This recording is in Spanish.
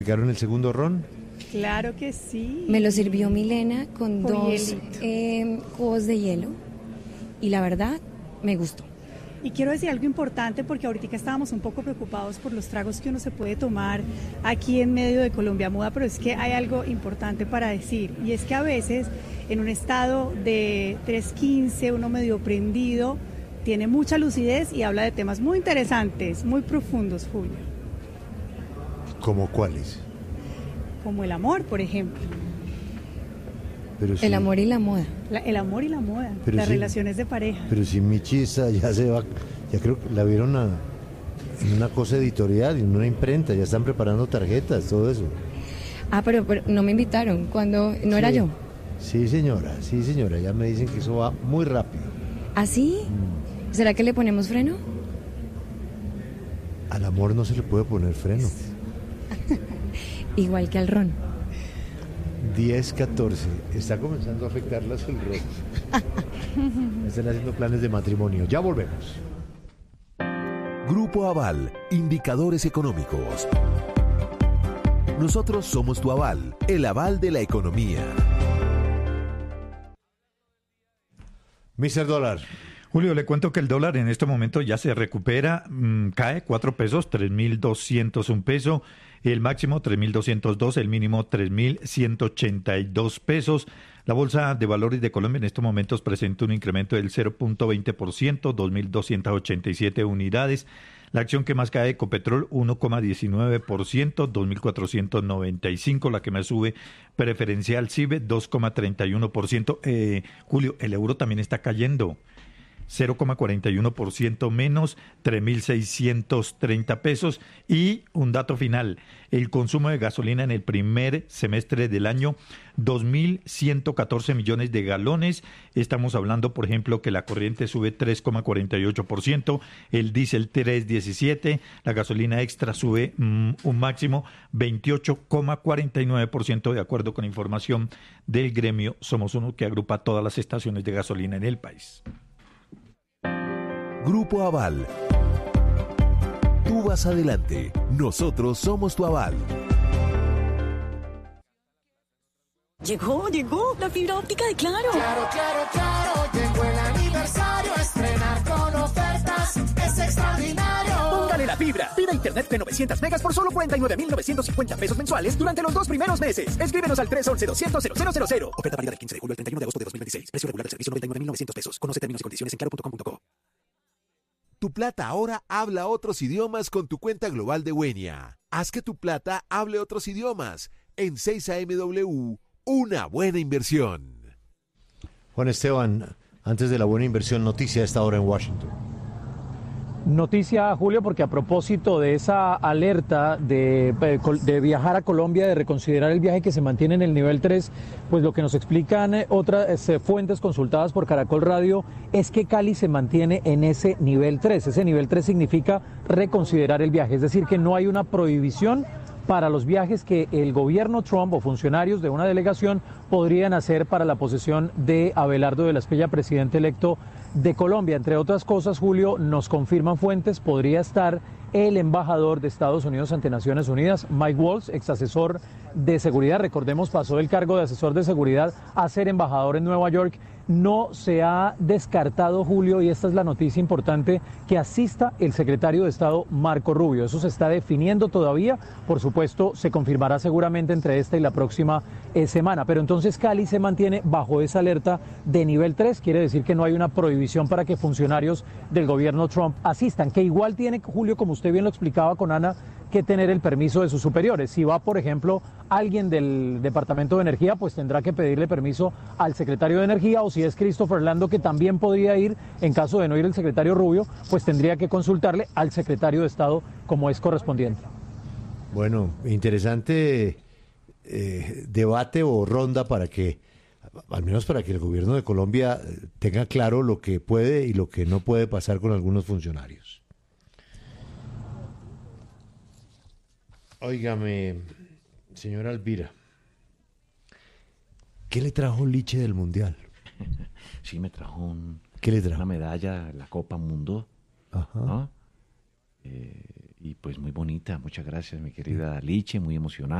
¿Llegaron el segundo ron? Claro que sí. Me lo sirvió Milena con 2 cubos de hielo y la verdad me gustó. Y quiero decir algo importante porque ahorita estábamos un poco preocupados por los tragos que uno se puede tomar aquí en medio de Colombia Muda, pero es que hay algo importante para decir y es que a veces en un estado de 3:15 uno medio prendido tiene mucha lucidez y habla de temas muy interesantes, muy profundos, Julio. ¿Cómo cuáles? Como el amor, por ejemplo. Pero el amor y la moda. El amor y la moda, pero las sí, relaciones de pareja. Pero si Michi ya se va, ya creo que la vieron en una cosa editorial, en una imprenta, ya están preparando tarjetas, todo eso. Ah, pero no me invitaron, cuando no era yo. Sí, señora, ya me dicen que eso va muy rápido. ¿Ah, sí? ¿Será que le ponemos freno? Al amor no se le puede poner freno. Igual que al ron. 10-14, está comenzando a afectarlas el ron. Están haciendo planes de matrimonio. Ya volvemos. Grupo Aval, indicadores económicos. Nosotros somos tu aval, el aval de la economía. Mr. Dólar. Julio, le cuento que el dólar en este momento ya se recupera, cae 4 pesos, 3.200 un peso, el máximo 3.202, el mínimo 3.182 pesos. La Bolsa de Valores de Colombia en estos momentos presenta un incremento del 0.20%, 2.287 unidades. La acción que más cae, Ecopetrol, 1,19%, 2.495. La que más sube, Preferencial CIBE, 2,31%. Julio, el euro también está cayendo. 0,41% menos, 3.630 pesos. Y un dato final, el consumo de gasolina en el primer semestre del año, 2.114 millones de galones. Estamos hablando, por ejemplo, que la corriente sube 3,48%, el diésel 3,17%, la gasolina extra sube un máximo 28,49%, de acuerdo con información del gremio Somos Uno, que agrupa todas las estaciones de gasolina en el país. Grupo Aval. Tú vas adelante. Nosotros somos tu aval. Llegó la fibra óptica de Claro. Claro, llegó el aniversario, estrenar con ofertas es extraordinario. Póngale la fibra. Pida internet de 900 megas por solo 49.950 pesos mensuales durante los 2 primeros meses. Escríbenos al 311-200-0000. Oferta válida del 15 de julio al 31 de agosto de 2026. Precio regular del servicio 99.900 pesos. Conoce términos y condiciones en claro.com.co. Tu Plata ahora habla otros idiomas con tu cuenta global de Wenia. Haz que tu Plata hable otros idiomas. En 6AMW, una buena inversión. Juan Esteban, antes de la buena inversión, noticia a esta hora en Washington. Noticia, Julio, porque a propósito de esa alerta de viajar a Colombia, de reconsiderar el viaje que se mantiene en el nivel 3, pues lo que nos explican otras fuentes consultadas por Caracol Radio es que Cali se mantiene en ese nivel 3. Ese nivel 3 significa reconsiderar el viaje, es decir, que no hay una prohibición para los viajes que el gobierno Trump o funcionarios de una delegación podrían hacer para la posesión de Abelardo de la Espriella, presidente electo de Colombia. Entre otras cosas, Julio, nos confirman fuentes, podría estar el embajador de Estados Unidos ante Naciones Unidas, Mike Waltz, ex asesor de seguridad. Recordemos, pasó del cargo de asesor de seguridad a ser embajador en Nueva York. No se ha descartado, Julio, y esta es la noticia importante, que asista el secretario de Estado Marco Rubio. Eso se está definiendo todavía. Por supuesto, se confirmará seguramente entre esta y la próxima semana. Pero entonces Cali se mantiene bajo esa alerta de nivel 3. Quiere decir que no hay una prohibición para que funcionarios del gobierno Trump asistan, que igual tiene, Julio, como usted bien lo explicaba con Ana, que tener el permiso de sus superiores. Si va, por ejemplo, alguien del Departamento de Energía, pues tendrá que pedirle permiso al secretario de Energía, o si es Christopher Lando, que también podría ir, en caso de no ir el secretario Rubio, pues tendría que consultarle al secretario de Estado como es correspondiente. Bueno, interesante debate o ronda para que, al menos para que el gobierno de Colombia tenga claro lo que puede y lo que no puede pasar con algunos funcionarios. Óigame, señora Elvira, ¿qué le trajo Liche del Mundial? Sí, me trajo ¿Qué le trajo? una medalla, la Copa Mundo. Ajá. ¿No? Y pues muy bonita, muchas gracias, mi querida Liche, muy emocionada.